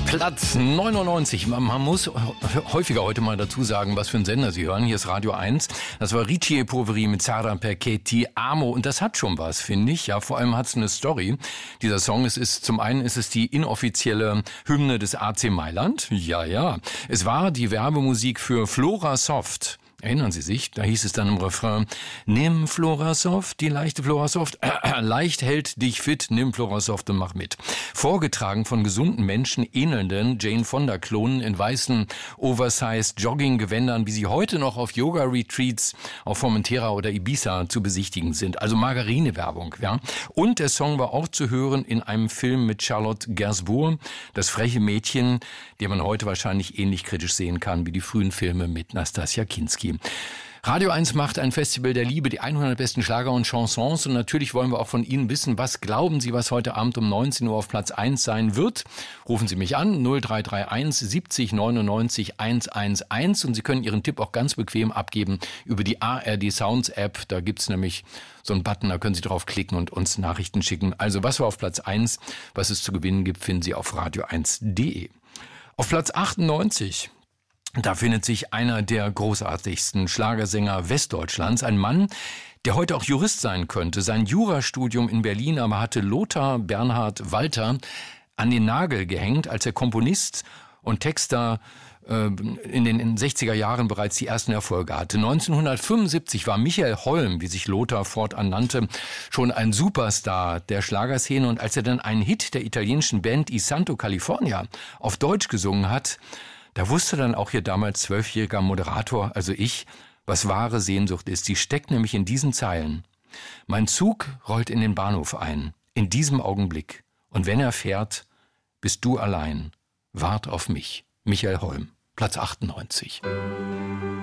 Platz 99. Man muss häufiger heute mal dazu sagen, was für einen Sender Sie hören. Hier ist Radio 1. Das war Ricci e Poveri mit Sara perché ti amo. Und das hat schon was, finde ich. Ja, vor allem hat es eine Story. Dieser Song, zum einen ist es die inoffizielle Hymne des AC Mailand. Ja. Es war die Werbemusik für Flora Soft. Erinnern Sie sich? Da hieß es dann im Refrain: Nimm Florasoft, die leichte Florasoft, leicht hält dich fit, nimm Florasoft und mach mit. Vorgetragen von gesunden Menschen ähnelnden Jane Fonda-Klonen in weißen Oversized Jogging-Gewändern, wie sie heute noch auf Yoga-Retreats auf Formentera oder Ibiza zu besichtigen sind. Also Margarine-Werbung, ja. Und der Song war auch zu hören in einem Film mit Charlotte Gainsbourg, das freche Mädchen, den man heute wahrscheinlich ähnlich kritisch sehen kann wie die frühen Filme mit Nastassja Kinski. Radio 1 macht ein Festival der Liebe, die 100 besten Schlager und Chansons. Und natürlich wollen wir auch von Ihnen wissen, was glauben Sie, was heute Abend um 19 Uhr auf Platz 1 sein wird? Rufen Sie mich an, 0331 70 99 111. Und Sie können Ihren Tipp auch ganz bequem abgeben über die ARD Sounds App. Da gibt's nämlich so einen Button, da können Sie drauf klicken und uns Nachrichten schicken. Also was war auf Platz 1, was es zu gewinnen gibt, finden Sie auf radio1.de. Auf Platz 98... Da findet sich einer der großartigsten Schlagersänger Westdeutschlands, ein Mann, der heute auch Jurist sein könnte. Sein Jurastudium in Berlin aber hatte Lothar Bernhard Walter an den Nagel gehängt, als er Komponist und Texter in den 60er Jahren bereits die ersten Erfolge hatte. 1975 war Michael Holm, wie sich Lothar fortan nannte, schon ein Superstar der Schlagerszene. Und als er dann einen Hit der italienischen Band I Santo California auf Deutsch gesungen hat, da wusste dann auch hier damals 12-jähriger Moderator, also ich, was wahre Sehnsucht ist. Die steckt nämlich in diesen Zeilen. Mein Zug rollt in den Bahnhof ein, in diesem Augenblick. Und wenn er fährt, bist du allein. Wart auf mich. Michael Holm, Platz 98.